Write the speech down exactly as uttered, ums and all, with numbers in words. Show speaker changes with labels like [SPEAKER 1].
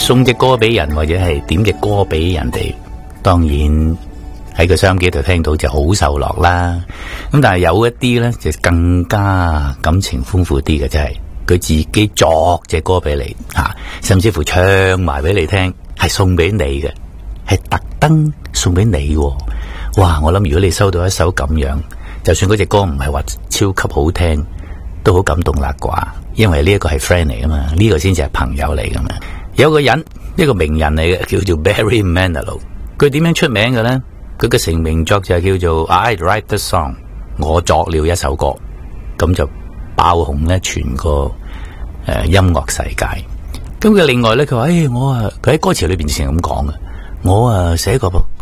[SPEAKER 1] 送隻歌俾人，或者係點隻歌俾人哋，當然喺個收音機度聽到就好受落啦。咁但係有一啲咧就更加感情豐富啲嘅，就係佢自己作隻歌俾你吓，甚至乎唱埋俾你聽，係送俾你嘅，係特登送俾你。哇！我諗如果你收到一首咁樣，就算嗰隻歌唔係話超級好聽，都好感動啦啩。因為呢一個係 friend 嚟噶嘛，呢個先至係朋友嚟噶嘛。有個人，一個名人嚟嘅，叫做 Barry Manilow。佢點樣出名嘅咧？佢嘅成名作就係叫做 I Write the Song， 我作了一首歌，咁就爆紅咧全個誒、呃、音樂世界。咁佢另外咧，佢話誒我啊，佢喺歌詞裏邊成日咁講嘅，我啊寫個